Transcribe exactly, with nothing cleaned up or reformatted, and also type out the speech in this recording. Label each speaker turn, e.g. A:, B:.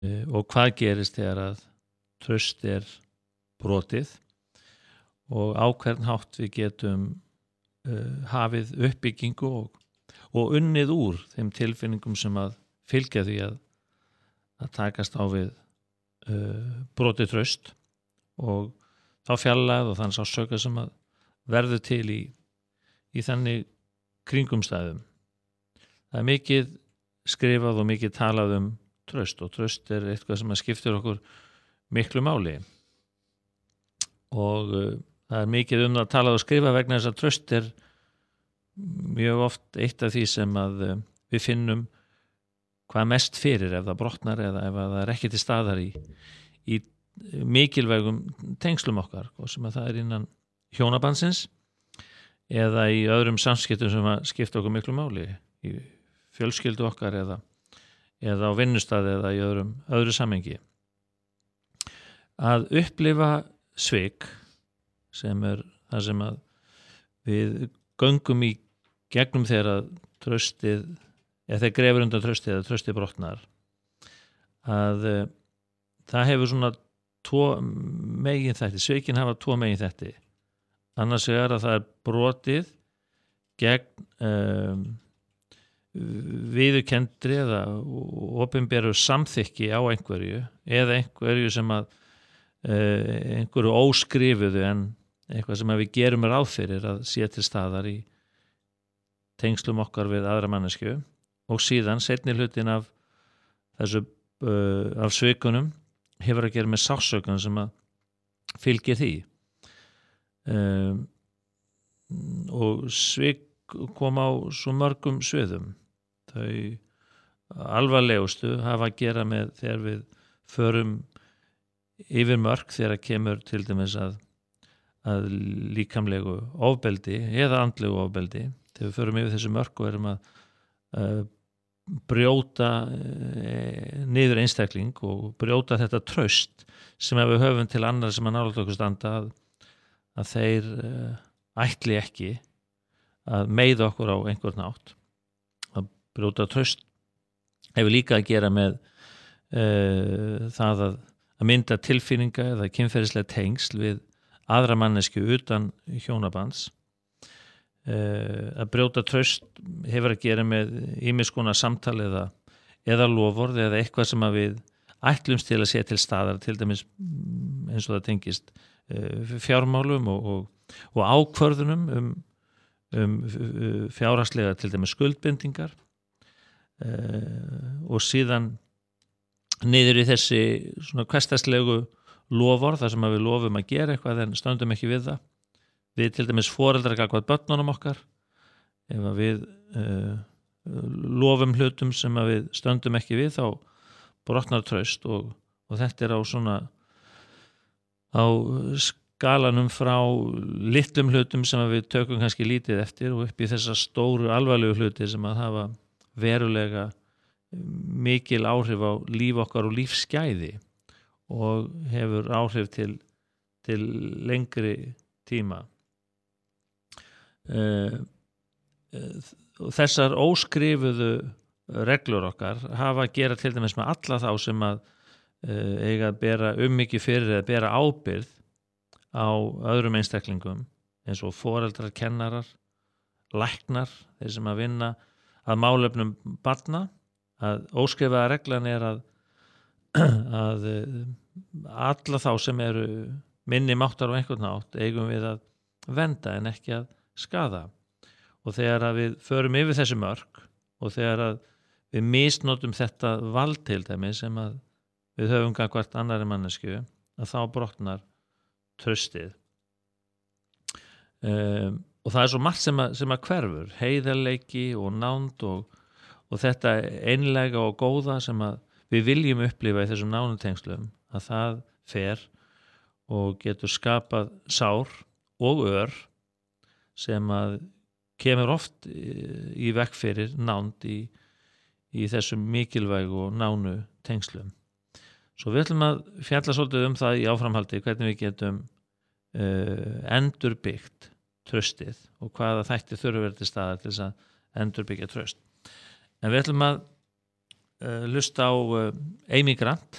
A: og hvað gerist þegar að traust er brotið og á hvern hátt við getum uh, hafið uppbyggingu og, og unnið úr þeim tilfinningum sem að fylgja því að, að takast á við uh, brotið traust og þá fjarlægð og þann sársauka sem að verður til í, í þannig kringumstæðum. Það er mikið skrifað og mikið talað um traust og traust er eitthvað sem að skiptir okkur miklu máli og uh, það er mikið um að tala og skrifa vegna þess að traust er mjög oft eitt af því sem að uh, við finnum hvað mest fyrir ef það brotnar eða ef það er ekki til staðar í, í mikilvægum tengslum okkar og sem að það er innan hjónabandsins eða í öðrum samskiptum sem að skipta okkur miklu máli í fjölskyldu okkar eða eða á vinnustað eða í öðrum, öðru samhengi. Að upplifa svik sem er það sem að við göngum í gegnum þegar að traustið, eða þegar grefur undan traustið eða traustið brotnar, að uh, það hefur svona tvo megin þætti, svikin hafa tvo megin þætti. Annars vegar að það er brotið gegn um, viðurkenndri eða opinberu samþykki á einhverju eða einhverju sem að uh, einhverju óskrifuðu en eitthvað sem að við gerum ráð fyrir að sé til staðar í tengslum okkar við aðra manneskju og síðan seinni hlutin af þessu uh, af svikunum hefur að gera með sársaukann sem að fylgir því um, og svik kom á svo mörgum sviðum. Þau alvarlegustu hafa að gera með þegar við förum yfir mörk þegar kemur til dæmis að, að líkamlegu ofbeldi eða andlegu ofbeldi. Þegar við förum yfir þessu mörk og erum að uh, brjóta uh, niður einstakling og brjóta þetta traust sem við höfum til annar sem að nálægt okkur standa að, að þeir uh, ætli ekki að meiða okkur á einhvern nátt. Að brjóta traust hefur líka að gera með uh, það að, að mynda tilfinninga eða kynferðislega tengsl við aðra mannesku utan hjónabands. Uh, að brjóta traust hefur að gera með ýmiss konar samtal eða, eða loforð eða eitthvað sem að við ætlumst til að sé til staðar, til dæmis eins og það tengist uh, fjármálum og, og, og ákvörðunum um um fjárhagslega til dæmis skuldbindingar uh, og síðan niður í þessi svona hversdagslegu loforð þar sem að við lofum að gera eitthvað en stöndum ekki við það. Við til dæmis foreldrar gagnvart börnunum okkar ef að við uh, lofum hlutum sem að við stöndum ekki við þá brotnar traust og, og þetta er á svona á skalanum frá litlum hlutum sem við tökum kannski lítið eftir og upp í þessa stóru alvarlegu hluti sem að hafa verulega mikil áhrif á líf okkar og lífsgæði og hefur áhrif til, til lengri tíma. Þessar óskrifuðu reglur okkar hafa að gera til dæmis með alla þá sem að eiga að bera ummikið fyrir eða bera ábyrgð á öðrum einstaklingum eins og foreldrar, kennarar, læknar, þeir sem að vinna að málefnum barna, að óskrifaða reglan er að, að alla þá sem eru minni máttar á einhvern nátt eigum við að vernda en ekki að skaða. Og þegar að við förum yfir þessi mörk og þegar að við misnotum þetta vald til dæmi sem að við höfum gagnvart annarri mannesku að þá brotnar traustið um, og það er svo margt sem að, sem að hverfur, heiðarleiki og nánd og, og þetta einlega og góða sem að við viljum upplifa í þessum nánutengslum að það fer og getur skapað sár og ör sem að kemur oft í vekk fyrir nánd í, í þessum mikilvægu og nánu tengslum. Svo við ætlum að fjalla svolítið um það í áframhaldi hvernig við getum uh, endurbyggt traustið og hvaða þætti þurfa verið til staðar til þess að endurbyggja traust. En við ætlum að uh, lusta á uh, Amy Grant